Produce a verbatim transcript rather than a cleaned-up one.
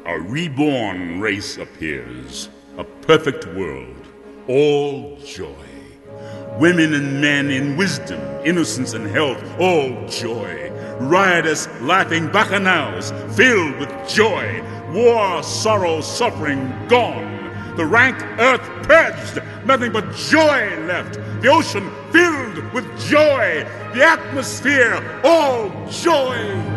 a reborn race appears, a perfect world, all joy. Women and men in wisdom, innocence and health, all joy. Riotous, laughing bacchanals, filled with joy. War, sorrow, suffering, gone. The rank earth purged, nothing but joy left. The ocean filled with joy. The atmosphere, all joy.